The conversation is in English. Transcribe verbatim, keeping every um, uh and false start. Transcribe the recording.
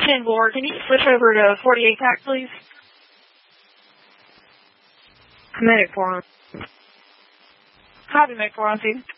ten more. Can you switch over to forty-eight pack, please? Medic four. Copy, Medic four on scene.